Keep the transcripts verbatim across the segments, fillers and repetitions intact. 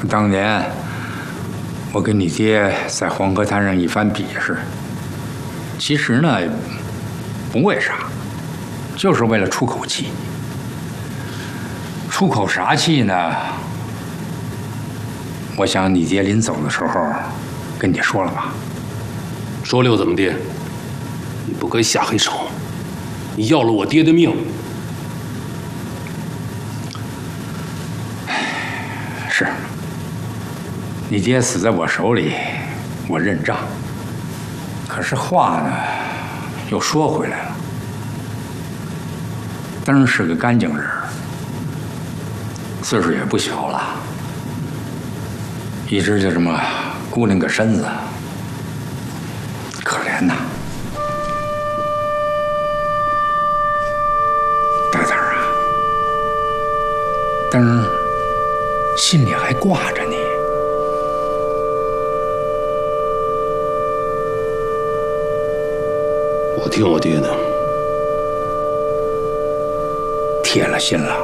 当年我跟你爹在黄河滩上一番比试，其实呢，不为啥，就是为了出口气。出口啥气呢？我想你爹临走的时候跟你说了吧？ 说了又怎么的？你不该下黑手，你要了我爹的命。 是，你爹死在我手里，我认账。可是话呢，又说回来了。灯是个干净人，岁数也不小了，一直就这么孤零个身子，可怜呐。大子儿啊，灯心里还挂着你。 我听我爹的， 铁了心了。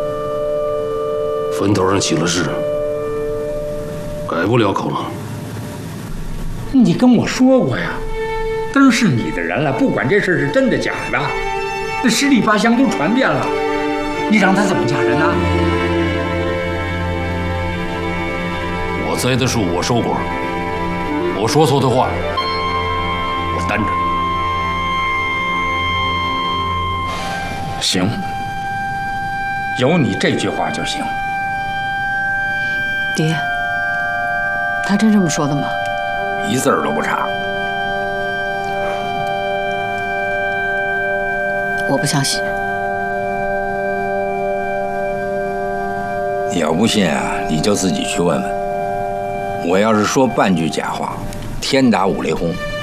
坟头上起了誓，改不了口了。 你跟我说过呀，灯是你的人了，不管这事是真的假的，那十里八乡都传遍了，你让他怎么嫁人呢？ 我栽的树我收果，我说错的话我担着。 行，有你这句话就行。 爹，他真这么说的吗？ 一字儿都不差。 我不相信。 你要不信啊，你就自己去问问。我要是说半句假话，天打五雷轰。